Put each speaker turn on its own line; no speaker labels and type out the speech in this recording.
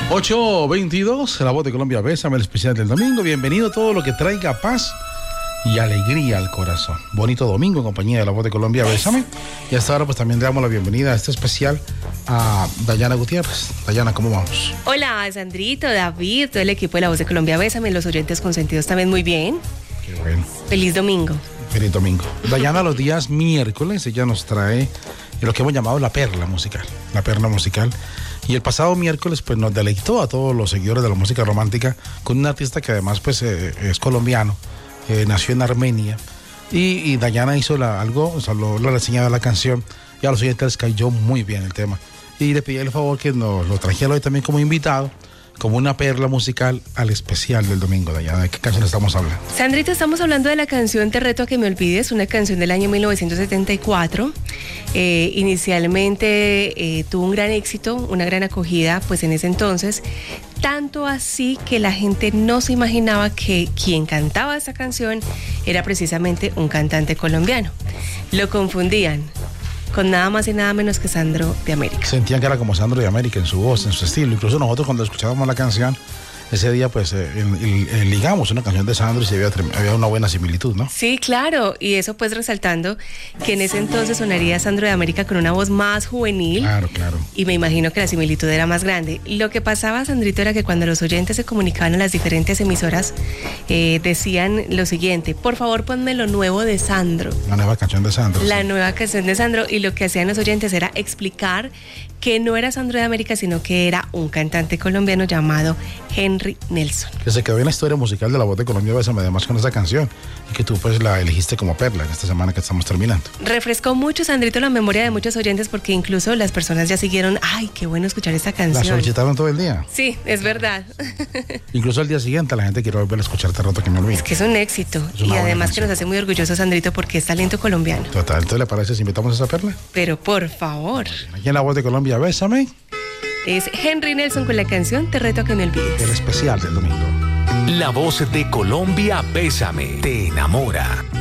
8:22, La Voz de Colombia, Bésame, el especial del domingo. Bienvenido a todo lo que traiga paz y alegría al corazón. Bonito domingo en compañía de La Voz de Colombia, Bésame. Y hasta ahora pues también le damos la bienvenida a este especial a Dayana Gutiérrez. Dayana, ¿cómo vamos?
Hola, Sandrito, David, todo el equipo de La Voz de Colombia, Bésame, los oyentes consentidos también muy bien.
Qué bueno.
Feliz domingo.
Feliz domingo. Dayana, los días miércoles, ella nos trae lo que hemos llamado la perla musical. La perla musical. Y el pasado miércoles pues nos deleitó a todos los seguidores de la música romántica con un artista que además pues es colombiano, nació en Armenia, y Dayana hizo la reseña de la canción y a los oyentes les cayó muy bien el tema. Y le pedí el favor que nos lo trajera hoy también como invitado, como una perla musical al especial del domingo. Dayana, ¿de qué canción estamos hablando?
Sandrito, estamos hablando de la canción Te reto a que me olvides, una canción del año 1974. Inicialmente tuvo un gran éxito, una gran acogida pues en ese entonces, tanto así que la gente no se imaginaba que quien cantaba esta canción era precisamente un cantante colombiano. Lo confundían con nada más y nada menos que Sandro de América.
Sentían que era como Sandro de América en su voz, en su estilo. Incluso nosotros cuando escuchábamos la canción, ese día pues ligamos una canción de Sandro y se había una buena similitud, ¿no?
Sí, claro, y eso pues resaltando que en ese entonces sonaría Sandro de América con una voz más juvenil.
Claro, claro.
Y me imagino que la similitud era más grande. Lo que pasaba, Sandrito, era que cuando los oyentes se comunicaban a las diferentes emisoras, decían lo siguiente: por favor ponme lo nuevo de Sandro.
La nueva canción de Sandro.
La
sí.
nueva canción de Sandro, y lo que hacían los oyentes era explicar que no era Sandro de América, sino que era un cantante colombiano llamado Henry Nelson.
Que se quedó en la historia musical de La Voz de Colombia, Bésame, además con esa canción, y que tú pues la elegiste como perla en esta semana que estamos terminando.
Refrescó mucho, Sandrito, la memoria de muchos oyentes, porque incluso las personas ya siguieron, ay, qué bueno escuchar esta canción.
La solicitaron todo el día.
Sí, es verdad.
Incluso al día siguiente la gente quiere volver a escuchar Te reto a que me olvide.
Es que es un éxito, y además que nos hace muy orgullosos, Sandrito, porque es talento colombiano.
Total, entonces ¿le parece si invitamos a esa perla?
Pero por favor.
Aquí en La Voz de Colombia, Bésame.
Es Henry Nelson con la canción Te reto a que me olvides.
El especial del domingo.
La Voz de Colombia, Bésame, te enamora.